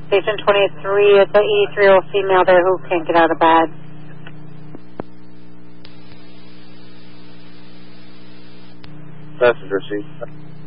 Station 23, it's an 83-year-old female there who can't get out of bed. Passenger seat.